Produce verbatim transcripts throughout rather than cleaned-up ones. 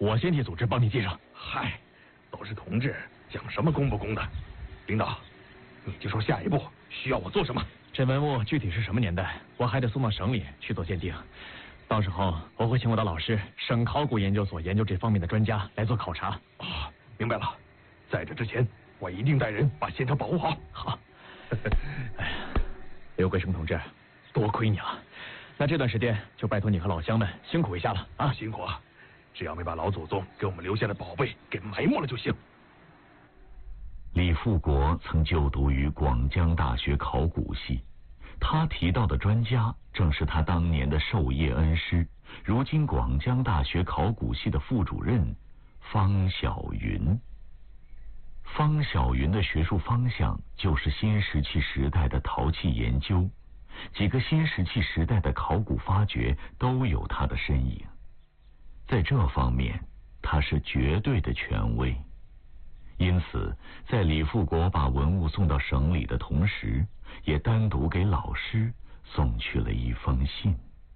我先替组织帮你记上。 嗨，都是同志，讲什么公不公的？领导，你就说下一步需要我做什么？ 这文物具体是什么年代，我还得送到省里去做鉴定。到时候我会请我的老师，省考古研究所研究这方面的专家来做考察。 啊，明白了。在这之前，我一定带人把现场保护好。 好。哎呀，刘桂生同志，多亏你了。那这段时间就拜托你和老乡们辛苦一下了啊！ 辛苦啊！只要没把老祖宗给我们留下的宝贝给埋没了就行。 李富国曾就读于广江大学考古系，他提到的专家正是他当年的授业恩师，如今广江大学考古系的副主任方晓云。方晓云的学术方向就是新石器时代的陶器研究，几个新石器时代的考古发掘都有他的身影，在这方面他是绝对的权威。因此，在李富国把文物送到省里的同时，也单独给老师送去了一封信。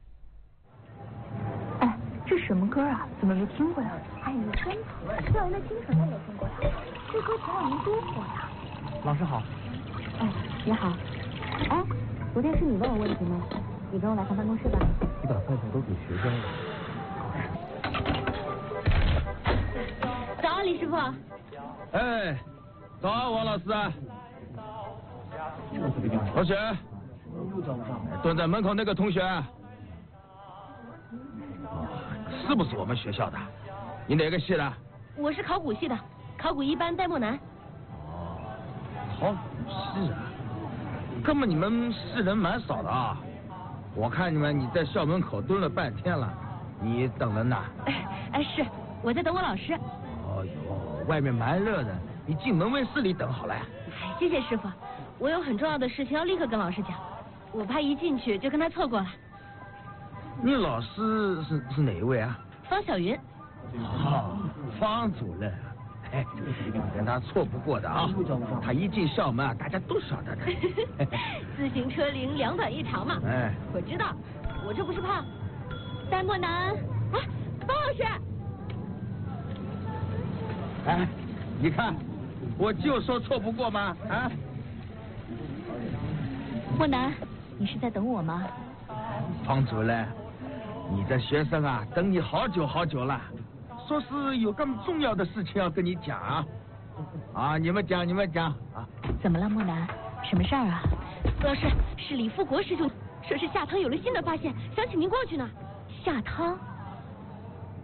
哎，这什么歌啊？怎么没听过呀？哎，你真土，校园的清纯也没听过呀。这歌前两年多火呀！ 老师好。 哎，你好。哎，昨天是你问我问题吗？你跟我来趟办公室吧。 你把饭菜都给学生了。早，李师傅。 哎，早啊，王老师。同学，蹲在门口那个同学，是不是我们学校的？你哪个系的？ 我是考古系的，考古一班戴墨南。 哦，考古系啊，哥们，你们系人蛮少的啊。我看你们你在校门口蹲了半天了，你等人呐？ 哎哎，是，我在等我老师。 哦呦，外面蛮热的，你进门卫室里等好了呀。 哎，谢谢师傅，我有很重要的事情要立刻跟老师讲，我怕一进去就跟他错过了。 你老师是是哪一位啊？ 方晓云。 哦，方主任，哎，你跟他错不过的啊！他一进校门啊，大家都晓得的。 自行车龄两短一长嘛。 哎， 我知道，我这不是怕。戴墨南，啊，方老师。 哎，你看，我就说错不过吗？啊！ 墨南，你是在等我吗？ 方主任，你的学生啊，等你好久好久了。说是有个重要的事情要跟你讲啊，啊，你们讲，你们讲啊。 怎么了，木南？什么事儿啊？老师，是李富国师兄，说是下汤有了新的发现，想请您过去呢。下汤？